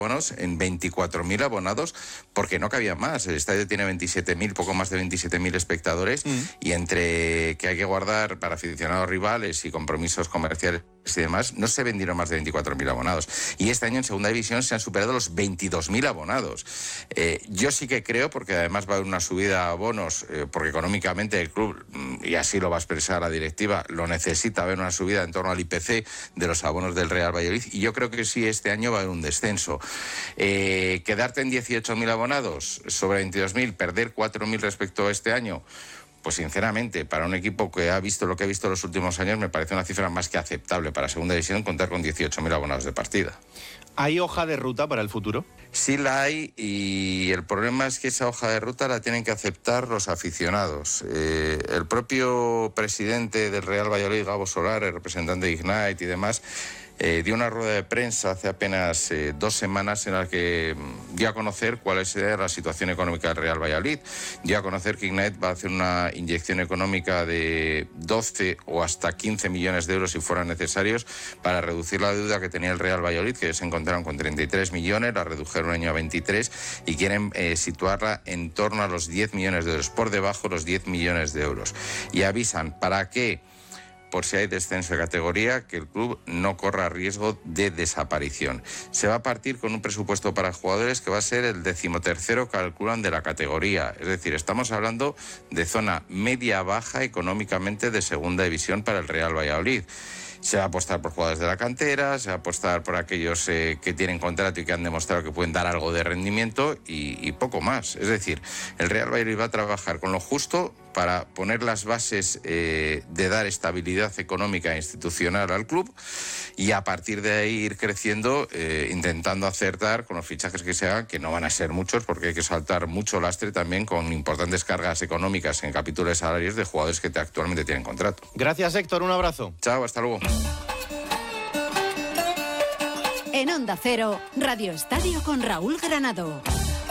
abonos en 24.000 abonados porque no cabía más. El estadio tiene 27.000, poco más de 27.000 espectadores y entre que hay que guardar para aficionados rivales y compromisos comerciales y demás, no se vendieron más de 24.000 abonados. Y este año en segunda división se han superado los 22.000 abonados. Yo sí que creo, porque además va a haber una subida a abonos, porque económicamente el club, y así lo va a expresar la directiva, lo necesita, haber una subida en torno al IPC de los abonos del Real Valladolid, y yo creo que sí, este año va a haber un descenso. Quedarte en 18.000 abonados sobre 22.000, perder 4.000 respecto a este año, pues sinceramente, para un equipo que ha visto lo que ha visto en los últimos años, me parece una cifra más que aceptable para segunda división contar con 18.000 abonados de partida. ¿Hay hoja de ruta para el futuro? Sí la hay, y el problema es que esa hoja de ruta la tienen que aceptar los aficionados. El propio presidente del Real Valladolid, Gabo Solar, el representante de Ignite y demás, dio una rueda de prensa hace apenas 2 semanas en la que dio a conocer cuál es la situación económica del Real Valladolid. Dio a conocer que Ignite va a hacer una inyección económica de 12 o hasta 15 millones de euros si fueran necesarios para reducir la deuda que tenía el Real Valladolid, que se encontraron con 33 millones, la redujeron un año a 23 y quieren situarla en torno a los 10 millones de euros, por debajo de los 10 millones de euros. Y avisan, ¿para qué? Por si hay descenso de categoría, que el club no corra riesgo de desaparición. Se va a partir con un presupuesto para jugadores que va a ser el 13º, calculan, de la categoría. Es decir, estamos hablando de zona media-baja económicamente de segunda división para el Real Valladolid. Se va a apostar por jugadores de la cantera, se va a apostar por aquellos que tienen contrato y que han demostrado que pueden dar algo de rendimiento y poco más. Es decir, el Real Valladolid va a trabajar con lo justo para poner las bases de dar estabilidad económica e institucional al club y a partir de ahí ir creciendo, intentando acertar con los fichajes que se hagan, que no van a ser muchos porque hay que saltar mucho lastre también con importantes cargas económicas en capítulos de salarios de jugadores que actualmente tienen contrato. Gracias, Héctor, un abrazo. Chao, hasta luego. En Onda Cero, Radio Estadio con Raúl Granado.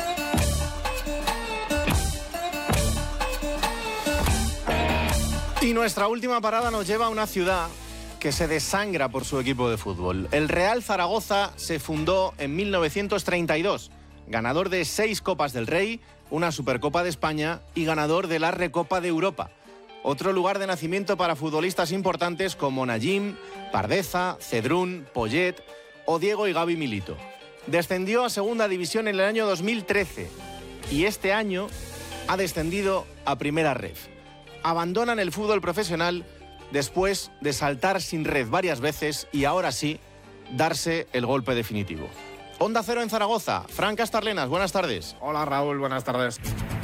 Y nuestra última parada nos lleva a una ciudad que se desangra por su equipo de fútbol. El Real Zaragoza se fundó en 1932, ganador de 6 Copas del Rey, una Supercopa de España y ganador de la Recopa de Europa. Otro lugar de nacimiento para futbolistas importantes como Najim, Pardeza, Cedrún, Poyet o Diego y Gaby Milito. Descendió a segunda división en el año 2013 y este año ha descendido a primera ref. Abandonan el fútbol profesional después de saltar sin red varias veces y ahora sí darse el golpe definitivo. Onda Cero en Zaragoza. Fran Castarlenas, buenas tardes. Hola Raúl, buenas tardes.